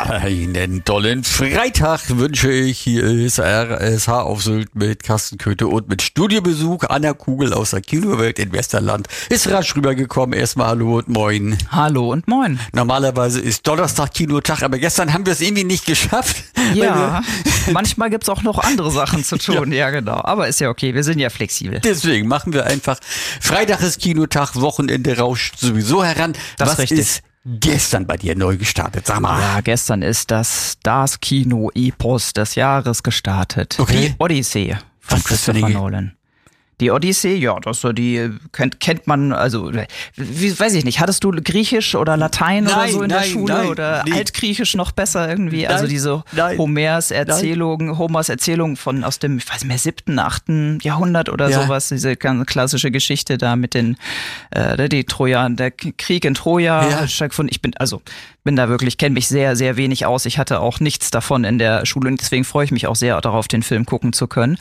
Einen tollen Freitag wünsche ich. Hier ist RSH auf Sylt mit Carsten Köthe und mit Studiobesuch. Anna Kugel aus der Kinowelt in Westerland ist rasch rübergekommen. Erstmal hallo und moin. Hallo und moin. Normalerweise ist Donnerstag Kinotag, aber gestern haben wir es irgendwie nicht geschafft. Ja, manchmal gibt's auch noch andere Sachen zu tun. Ja, genau. Aber ist ja okay, wir sind ja flexibel. Deswegen machen wir einfach Freitag ist Kinotag, Wochenende rauscht sowieso heran. Das ist richtig. Ist gestern bei dir neu gestartet? Sag mal. Ja, gestern ist das Kino-Epos des Jahres gestartet. Okay. Die Odyssee von Christopher Nolan. Die Odyssee, ja, die kennt man, also, weiß ich nicht, hattest du Griechisch oder Latein oder so in der Schule oder Altgriechisch noch besser irgendwie? Also diese Homers Erzählung aus dem, ich weiß nicht mehr, 7., 8. Jahrhundert oder sowas, diese ganz klassische Geschichte da mit den, der Krieg in Troja stattgefunden. Ich bin da wirklich, kenne mich sehr, sehr wenig aus. Ich hatte auch nichts davon in der Schule und deswegen freue ich mich auch sehr darauf, den Film gucken zu können.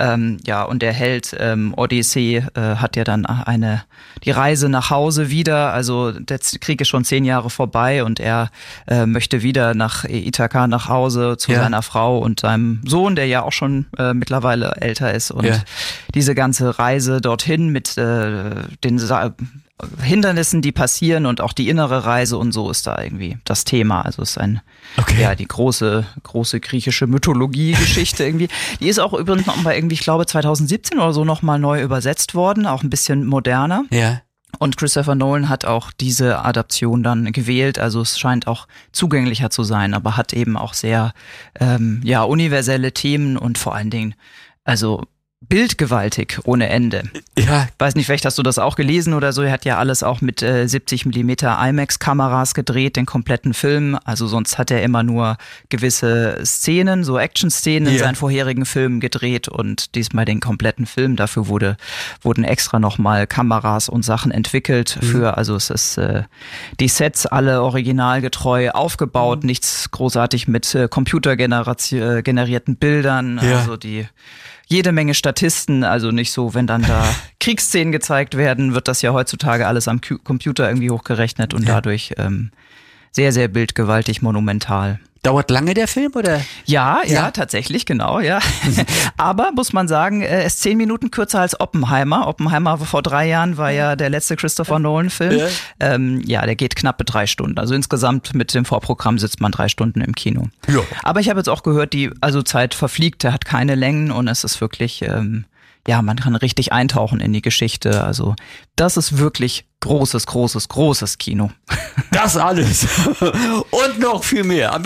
Und der Held Odyssee hat ja dann die Reise nach Hause wieder, also der Krieg ist schon 10 Jahre vorbei und er möchte wieder nach Ithaka nach Hause zu seiner Frau und seinem Sohn, der ja auch schon mittlerweile älter ist und diese ganze Reise dorthin mit den Hindernissen, die passieren und auch die innere Reise und so ist da irgendwie das Thema. Also es ist die große griechische Mythologie-Geschichte irgendwie. Die ist auch übrigens noch mal irgendwie, ich glaube 2017 oder so noch mal neu übersetzt worden, auch ein bisschen moderner. Ja. Und Christopher Nolan hat auch diese Adaption dann gewählt, also es scheint auch zugänglicher zu sein, aber hat eben auch sehr universelle Themen und vor allen Dingen, also bildgewaltig ohne Ende. Ja. Weiß nicht, vielleicht hast du das auch gelesen oder so. Er hat ja alles auch mit 70mm IMAX-Kameras gedreht, den kompletten Film. Also sonst hat er immer nur gewisse Szenen, so Action-Szenen in seinen vorherigen Filmen gedreht und diesmal den kompletten Film. Dafür wurden extra nochmal Kameras und Sachen entwickelt also es ist die Sets alle originalgetreu aufgebaut, nichts großartig mit computergenerierten Bildern, also jede Menge Statisten, also nicht so, wenn dann da Kriegsszenen gezeigt werden, wird das ja heutzutage alles am Computer irgendwie hochgerechnet und dadurch sehr, sehr bildgewaltig, monumental. Dauert lange der Film, oder? Ja, tatsächlich, genau, ja. Aber muss man sagen, er ist 10 Minuten kürzer als Oppenheimer. Oppenheimer vor 3 Jahren war ja der letzte Christopher Nolan-Film. Der geht knappe 3 Stunden. Also insgesamt mit dem Vorprogramm sitzt man 3 Stunden im Kino. Ja. Aber ich habe jetzt auch gehört, Zeit verfliegt, der hat keine Längen und es ist wirklich, man kann richtig eintauchen in die Geschichte. Also das ist wirklich großes Kino. Das alles und noch viel mehr.